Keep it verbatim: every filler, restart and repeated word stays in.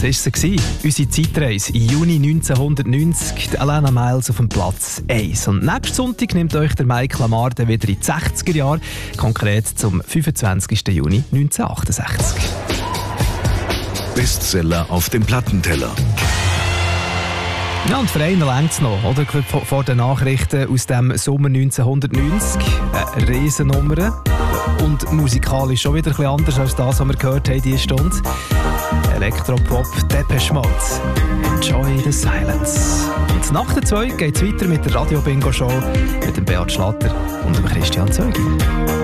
war sie, unsere Zeitreise im Juni neunzehnhundertneunzig, die Alana Miles auf dem Platz eins. Und nächsten Sonntag nimmt euch der Mike Lamar wieder in die sechziger Jahre, konkret zum fünfundzwanzigsten Juni neunzehnhundertachtundsechzig. Bestseller auf dem Plattenteller. Ja, und für einen reicht es noch, oder? Vor den Nachrichten aus dem Sommer neunzehnhundertneunzig. Eine Riesennummer. Und musikalisch schon wieder ein bisschen anders als das, was wir gehört haben diese Stunde. Elektropop, Depeche Mode. Enjoy the silence. Und nach der zwei geht es weiter mit der Radio-Bingo-Show mit dem Beat Schlatter und dem Christian Zeugi.